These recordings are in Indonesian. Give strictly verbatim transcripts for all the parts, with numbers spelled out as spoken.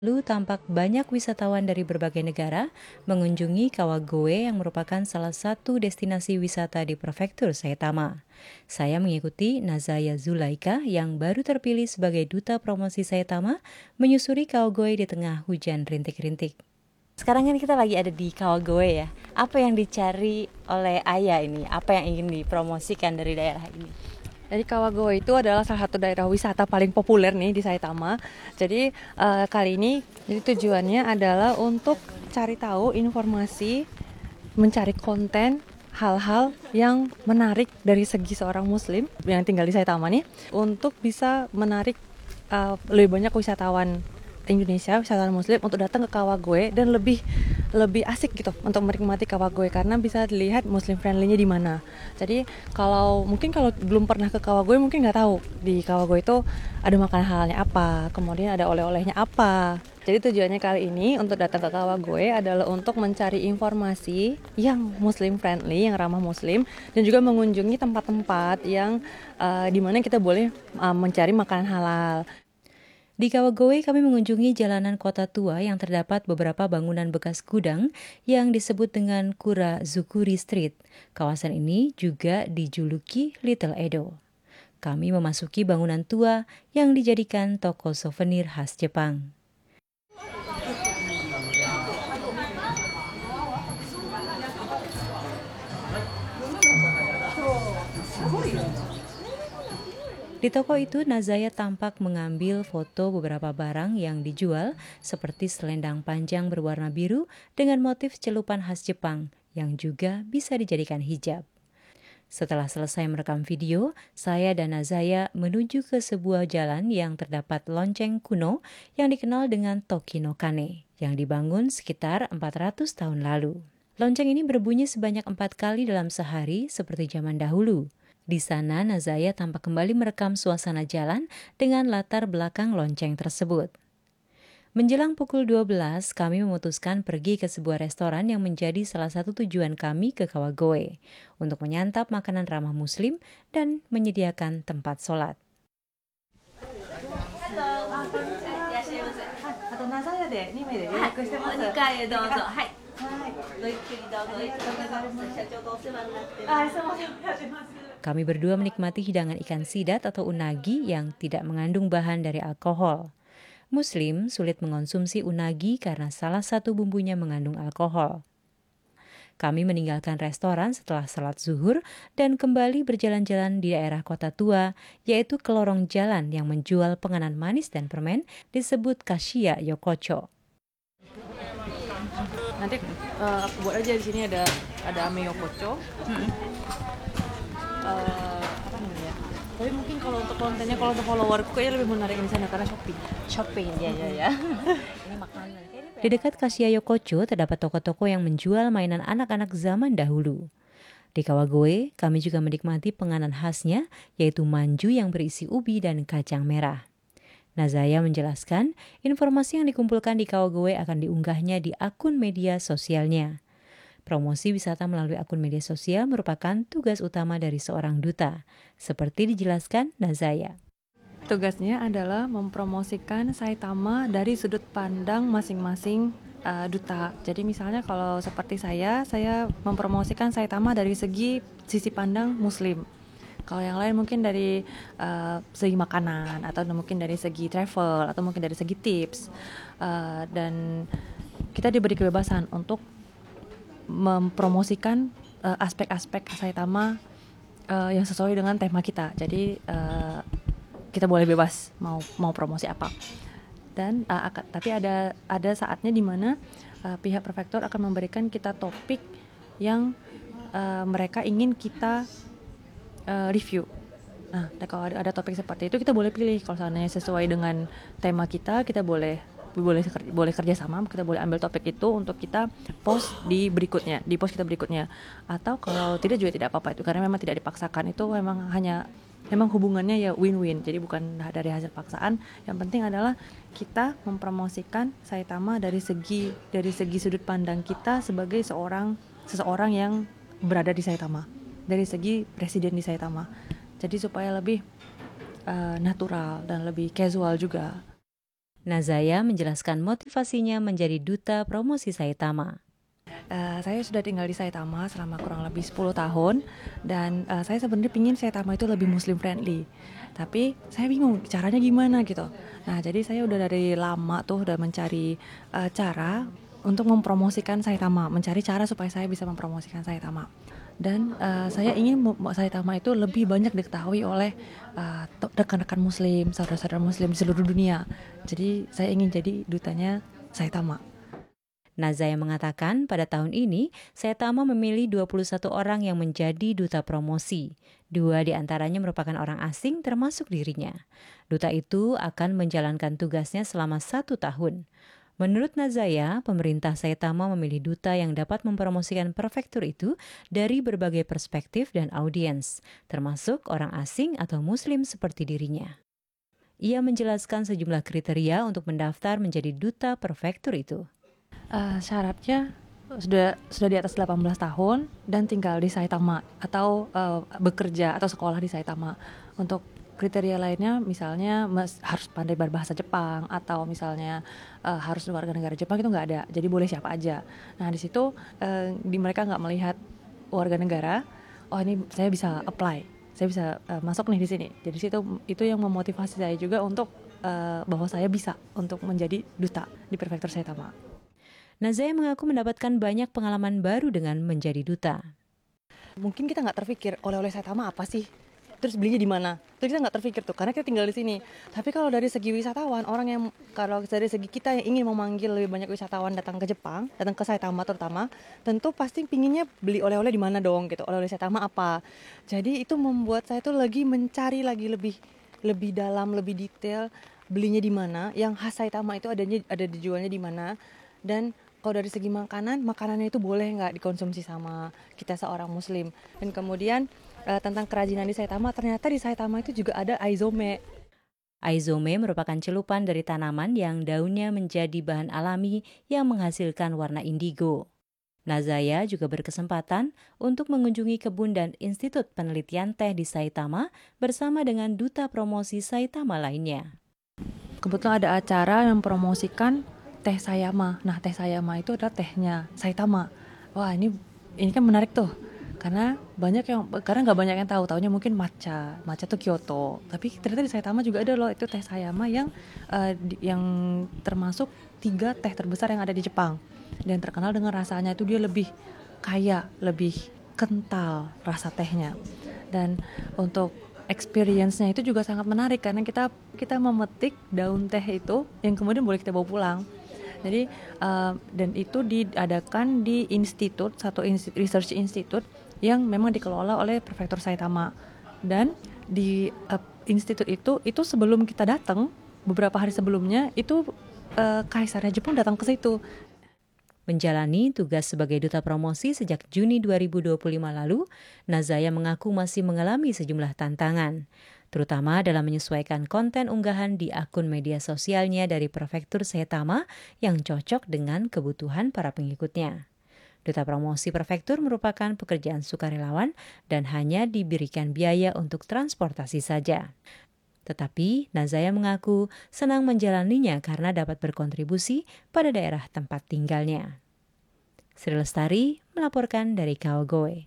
Lalu tampak banyak wisatawan dari berbagai negara mengunjungi Kawagoe yang merupakan salah satu destinasi wisata di prefektur Saitama. Saya mengikuti Nazaya Zulaika yang baru terpilih sebagai duta promosi Saitama menyusuri Kawagoe di tengah hujan rintik-rintik. Sekarang kan kita lagi ada di Kawagoe ya. Apa yang dicari oleh Ayah ini? Apa yang ingin dipromosikan dari daerah ini? Jadi Kawagoe itu adalah salah satu daerah wisata paling populer nih di Saitama. Jadi uh, kali ini jadi tujuannya adalah untuk cari tahu informasi, mencari konten hal-hal yang menarik dari segi seorang muslim yang tinggal di Saitama nih untuk bisa menarik uh, lebih banyak wisatawan Indonesia, wisatawan muslim untuk datang ke Kawagoe dan lebih lebih asik gitu untuk menikmati Kawagoe karena bisa dilihat muslim friendly-nya di mana. Jadi kalau mungkin kalau belum pernah ke Kawagoe mungkin nggak tahu di Kawagoe itu ada makanan halalnya apa, kemudian ada oleh-olehnya apa. Jadi tujuannya kali ini untuk datang ke Kawagoe adalah untuk mencari informasi yang muslim friendly, yang ramah muslim, dan juga mengunjungi tempat-tempat yang uh, di mana kita boleh uh, mencari makanan halal. Di Kawagoe kami mengunjungi jalanan kota tua yang terdapat beberapa bangunan bekas gudang yang disebut dengan Kura Zukuri Street. Kawasan ini juga dijuluki Little Edo. Kami memasuki bangunan tua yang dijadikan toko souvenir khas Jepang. Di toko itu, Nazaya tampak mengambil foto beberapa barang yang dijual seperti selendang panjang berwarna biru dengan motif celupan khas Jepang yang juga bisa dijadikan hijab. Setelah selesai merekam video, saya dan Nazaya menuju ke sebuah jalan yang terdapat lonceng kuno yang dikenal dengan Toki no Kane yang dibangun sekitar empat ratus tahun lalu. Lonceng ini berbunyi sebanyak empat kali dalam sehari seperti zaman dahulu. Di sana, Nazaya tampak kembali merekam suasana jalan dengan latar belakang lonceng tersebut. Menjelang pukul dua belas, kami memutuskan pergi ke sebuah restoran yang menjadi salah satu tujuan kami ke Kawagoe untuk menyantap makanan ramah muslim dan menyediakan tempat sholat. Kami berdua menikmati hidangan ikan sidat atau unagi yang tidak mengandung bahan dari alkohol. Muslim sulit mengonsumsi unagi karena salah satu bumbunya mengandung alkohol. Kami meninggalkan restoran setelah salat zuhur dan kembali berjalan-jalan di daerah kota tua, yaitu ke lorong jalan yang menjual penganan manis dan permen disebut Kashiya Yokocho. Nanti uh, aku buat aja di sini ada ada ame yokocho. Hmm. Uh, apa namanya? Tapi mungkin kalau untuk kontennya, kalau untuk followerku kayaknya lebih menarik di sana karena shopping. Shopping, ya ya ya. Ini makanan. Di dekat Kashiya Yokocho terdapat toko-toko yang menjual mainan anak-anak zaman dahulu. Di Kawagoe, kami juga menikmati penganan khasnya, yaitu manju yang berisi ubi dan kacang merah. Nazaya menjelaskan, informasi yang dikumpulkan di Kawagoe akan diunggahnya di akun media sosialnya. Promosi wisata melalui akun media sosial merupakan tugas utama dari seorang duta, seperti dijelaskan Nazaya. Tugasnya adalah mempromosikan Saitama dari sudut pandang masing-masing uh, duta. Jadi misalnya kalau seperti saya, saya mempromosikan Saitama dari segi sisi pandang muslim. Kalau yang lain mungkin dari uh, segi makanan, atau mungkin dari segi travel, atau mungkin dari segi tips. Uh, dan kita diberi kebebasan untuk mempromosikan uh, aspek-aspek Saitama uh, yang sesuai dengan tema kita. Jadi uh, kita boleh bebas mau mau promosi apa. Dan uh, ak- tapi ada ada saatnya di mana uh, pihak prefektur akan memberikan kita topik yang uh, mereka ingin kita Uh, review. Nah, kalau ada, ada topik seperti itu kita boleh pilih. Kalau seandainya sesuai dengan tema kita, kita boleh boleh boleh kerja sama. Kita boleh ambil topik itu untuk kita post di berikutnya, di post kita berikutnya. Atau kalau tidak juga tidak apa-apa itu, karena memang tidak dipaksakan. Itu memang hanya memang hubungannya ya win-win. Jadi bukan dari hasil paksaan. Yang penting adalah kita mempromosikan Saitama dari segi dari segi sudut pandang kita sebagai seorang seseorang yang berada di Saitama. Dari segi presiden di Saitama. Jadi supaya lebih uh, natural dan lebih casual juga. Nazaya menjelaskan motivasinya menjadi duta promosi Saitama. Uh, saya sudah tinggal di Saitama selama kurang lebih sepuluh tahun dan uh, saya sebenarnya pingin Saitama itu lebih Muslim friendly. Tapi saya bingung caranya gimana gitu. Nah, jadi saya udah dari lama tuh udah mencari uh, cara untuk mempromosikan Saitama, mencari cara supaya saya bisa mempromosikan Saitama. Dan uh, saya ingin Saitama itu lebih banyak diketahui oleh uh, rekan-rekan Muslim, saudara-saudara Muslim di seluruh dunia. Jadi saya ingin jadi dutanya Saitama. Nazaya mengatakan pada tahun ini Saitama memilih dua puluh satu orang yang menjadi duta promosi. Dua di antaranya merupakan orang asing termasuk dirinya. Duta itu akan menjalankan tugasnya selama satu tahun. Menurut Nazaya, pemerintah Saitama memilih duta yang dapat mempromosikan prefektur itu dari berbagai perspektif dan audiens, termasuk orang asing atau Muslim seperti dirinya. Ia menjelaskan sejumlah kriteria untuk mendaftar menjadi duta prefektur itu. Uh, syaratnya sudah sudah di atas delapan belas tahun dan tinggal di Saitama atau uh, bekerja atau sekolah di Saitama. Untuk kriteria lainnya misalnya mas, harus pandai berbahasa Jepang atau misalnya uh, harus warga negara Jepang, itu nggak ada, jadi boleh siapa aja. Nah di situ uh, di mereka nggak melihat warga negara, oh ini saya bisa apply, saya bisa uh, masuk nih di sini. Jadi situ itu yang memotivasi saya juga untuk uh, bahwa saya bisa untuk menjadi duta di prefektur Saitama. Nazaya mengaku mendapatkan banyak pengalaman baru dengan menjadi duta. Mungkin kita nggak terpikir oleh-oleh Saitama apa sih? Terus belinya di mana? Terus kita nggak terpikir tuh, karena kita tinggal di sini. Tapi kalau dari segi wisatawan, orang yang kalau dari segi kita yang ingin memanggil lebih banyak wisatawan datang ke Jepang, datang ke Saitama terutama, tentu pasti pinginnya beli oleh-oleh di mana dong gitu. Oleh-oleh Saitama apa? Jadi itu membuat saya tuh lagi mencari lagi lebih lebih dalam, lebih detail belinya di mana. Yang khas Saitama itu adanya ada dijualnya di mana. Dan kalau dari segi makanan, makanannya itu boleh nggak dikonsumsi sama kita seorang Muslim. Dan kemudian Uh, tentang kerajinan di Saitama, ternyata di Saitama itu juga ada aizome. Aizome merupakan celupan dari tanaman yang daunnya menjadi bahan alami yang menghasilkan warna indigo. Nazaya juga berkesempatan untuk mengunjungi kebun dan institut penelitian teh di Saitama bersama dengan duta promosi Saitama lainnya. Kebetulan ada acara yang mempromosikan teh Sayama. Nah, teh Sayama itu adalah tehnya Saitama. Wah, ini ini kan menarik tuh. Karena banyak yang karena nggak banyak yang tahu, taunya mungkin matcha, matcha tuh Kyoto. Tapi ternyata di Saitama juga ada loh itu teh Sayama yang uh, di, yang termasuk tiga teh terbesar yang ada di Jepang. Dan terkenal dengan rasanya itu dia lebih kaya, lebih kental rasa tehnya. Dan untuk experience-nya itu juga sangat menarik karena kita kita memetik daun teh itu yang kemudian boleh kita bawa pulang. Jadi uh, dan itu diadakan di institut, satu institut, research institute yang memang dikelola oleh prefektur Saitama. Dan di uh, institut itu itu sebelum kita datang, beberapa hari sebelumnya itu uh, kaisarnya Jepang datang ke situ. Menjalani tugas sebagai duta promosi sejak Juni dua ribu dua puluh lima lalu, Nazaya mengaku masih mengalami sejumlah tantangan, terutama dalam menyesuaikan konten unggahan di akun media sosialnya dari prefektur Saitama yang cocok dengan kebutuhan para pengikutnya. Duta promosi prefektur merupakan pekerjaan sukarelawan dan hanya diberikan biaya untuk transportasi saja. Tetapi Nazaya mengaku senang menjalaninya karena dapat berkontribusi pada daerah tempat tinggalnya. Sri Lestari melaporkan dari Kawagoe.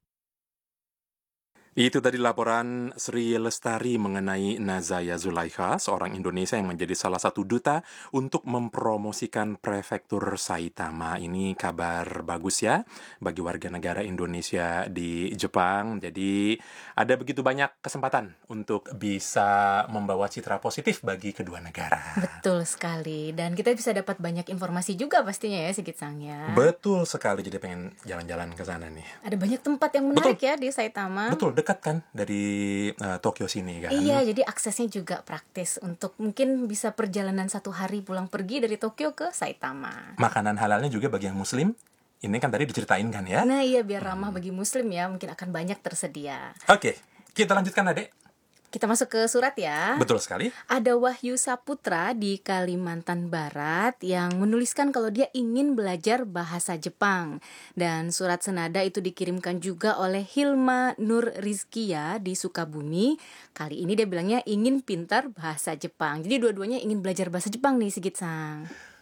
Itu tadi laporan Sri Lestari mengenai Nazaya Zulaikha, seorang Indonesia yang menjadi salah satu duta untuk mempromosikan prefektur Saitama. Ini kabar bagus ya bagi warga negara Indonesia di Jepang. Jadi ada begitu banyak kesempatan untuk bisa membawa citra positif bagi kedua negara. Betul sekali. Dan kita bisa dapat banyak informasi juga pastinya ya, Sigit Sang ya. Betul sekali, jadi pengen jalan-jalan ke sana nih. Ada banyak tempat yang menarik Betul. ya di Saitama. Betul, dekat kan dari uh, Tokyo sini kan. Iya, jadi aksesnya juga praktis untuk mungkin bisa perjalanan satu hari pulang pergi dari Tokyo ke Saitama. Makanan halalnya juga bagi yang muslim, ini kan tadi diceritain kan ya. Nah iya, biar ramah bagi muslim ya, mungkin akan banyak tersedia. Oke, kita lanjutkan adek. Kita masuk ke surat ya. Betul sekali. Ada Wahyu Saputra di Kalimantan Barat yang menuliskan kalau dia ingin belajar bahasa Jepang. Dan surat senada itu dikirimkan juga oleh Hilma Nur Rizkia di Sukabumi. Kali ini dia bilangnya ingin pintar bahasa Jepang. Jadi dua-duanya ingin belajar bahasa Jepang nih, Sigit Sang.